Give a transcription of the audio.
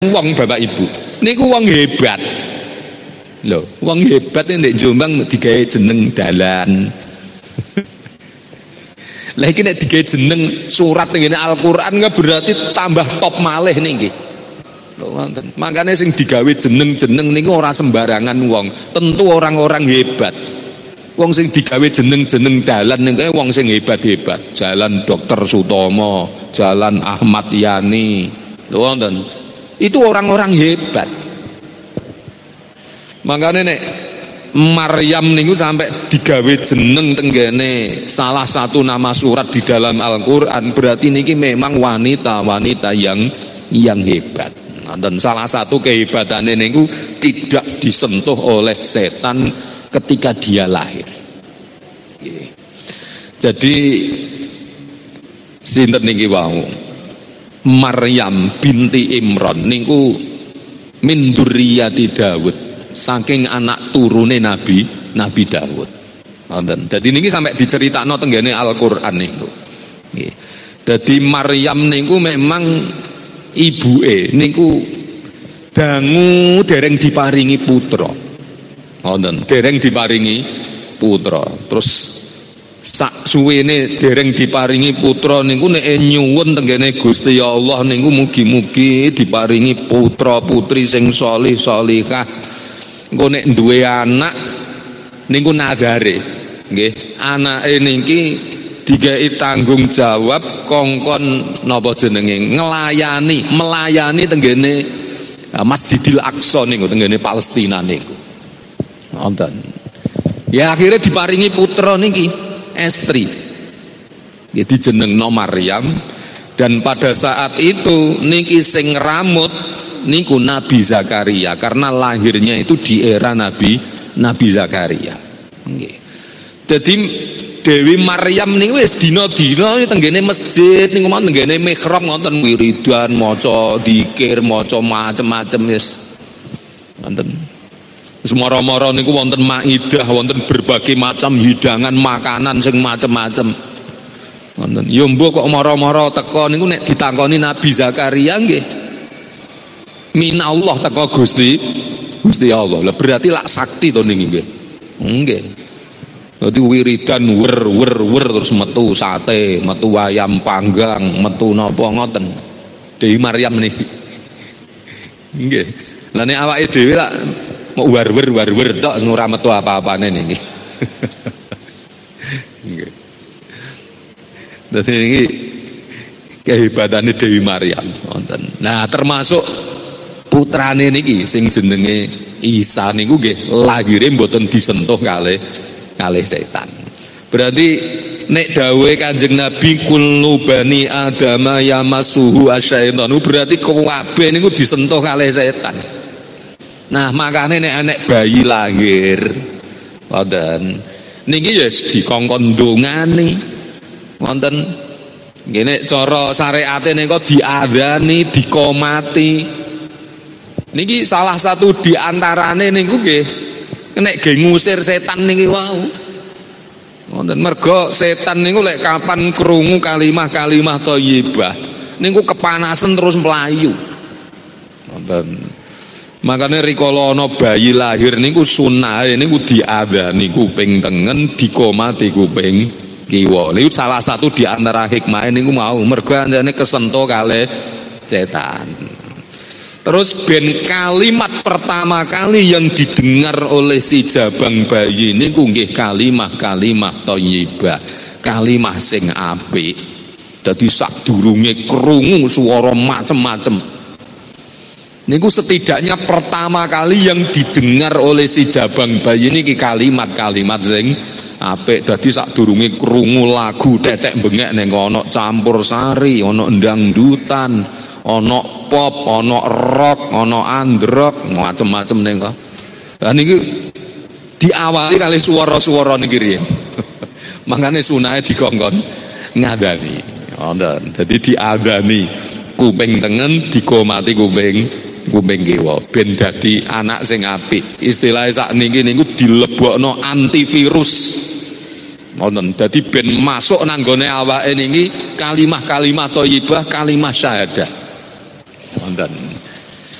wong Bapak Ibu niku wong hebat lho, wong hebat nek Jombang digawe jeneng dalan. Lah iki nek digawe jeneng surat ngene Al-Qur'an berarti tambah top malih niki. Lho wonten. Makane sing digawe jeneng-jeneng niku ora sembarangan wong, tentu orang-orang hebat. Wong sing digawe jeneng-jeneng dalan niku wong sing hebat-hebat. Jalan Dr. Sutomo, Jalan Ahmad Yani. Lho wonten. Itu orang-orang hebat. Makanya nek Maryam niku sampai digawe jeneng tenggene salah satu nama surat di dalam Al-Qur'an, berarti niki memang wanita-wanita yang hebat. Dan salah satu kehebatannya niku tidak disentuh oleh setan ketika dia lahir. Jadi sinten niki wau Maryam binti Imran niku min dzurriyyati Daud, saking anak turune Nabi Daud. Ngoten. Dadi niki sampai diceritakno tenggene Al-Qur'an niku. Nggih. Dadi Maryam niku memang ibuke niku dangu dereng diparingi putra. Ngoten, dereng diparingi putra. Terus sak suwene dereng diparingi putra niku nek nyuwun tenggene Gusti Allah niku mugi-mugi diparingi putra putri sing salih salihah. Engko nek duwe anak niku nadare nggih, anake niki digawe tanggung jawab kongkon napa jenenge melayani tenggene Masjidil Aqsa niku tenggene Palestina niku. Wonten. Ya akhirnya diparingi putra niki Estri, jadi jenengno Maryam. Dan pada saat itu niki sing ramut niku Nabi Zakaria, karena lahirnya itu di era Nabi Zakaria. Jadi Dewi Maryam niku wis dina-dina tenggene masjid niku mawon tenggene mihrab ngoten wiridan maca dzikir maca macem-macem wis wonten. Semara-mara niku wonten maidah, wonten berbagai macam hidangan makanan sing macem-macem. Wonten. Ya mbok kok mara-mara teko niku nek ditangkoni Nabi Zakaria nggih. Minallah teko Gusti Allah. Lah berarti lak sakti to niki nggih. Nggih. Dadi wiridan wer terus metu sate, metu ayam panggang, metu napa ngoten. Dewi Maryam niki. Nggih. Lah nek awake dhewe lak mau war tok ora metu apa-apane niki. Nggih. Dadi iki kehebatane Dewi Maryam wonten. Nah, termasuk putrane niki sing jenenge Isa niku nggih lahire mboten disentuh kalih setan. Berarti nek dawuhe Kanjeng Nabi kullu bani adama yamassuhu asyaitanu, berarti kabeh niku disentuh kalih setan. Nah, makanya nek bayi lahir wonten niki ya dikongkon ndongani wonten ngene cara syariate nika diadzani dikomati niki salah satu diantarane niku nggih nek ge ngusir setan niki wau wonten. Mergo setan niku lek kapan krungu kalimah-kalimah thayyibah niku kepanasan terus mlayu wonten. Makanya rikala ana bayi lahir niku sunah niku diadzani kuping tengen, dikomati kuping kiwa. Niku salah satu di antara hikmah niku mau mergo andane kesentuh kalih setan. Terus ben kalimat pertama kali yang didengar oleh si jabang bayi niku nggih kalimah thayyibah, kalimah sing apik. Dadi sadurunge krungu swara macem-macem niku setidaknya pertama kali yang didengar oleh si jabang bayi ini kalimat-kalimat sing apik. Dadi sadurunge krungu lagu tetek bengek ning ana campur sari, ana ndangdutan, ana pop, ana rock, ana androck, macem-macem ning kok. Lah niki diawali kali swara-swara niki riyen. Mangane sunahe dikongkon ngadani. Wonten. Dadi diadani kuping tengen, dikomati kuping kiwa ben dadi anak sing apik. Istilahe sakniki niku dilebokno antivirus. Wonten. Dadi ben masuk nang gone awake niki kalimah-kalimah thayyibah, kalimah syahadah. Wonten.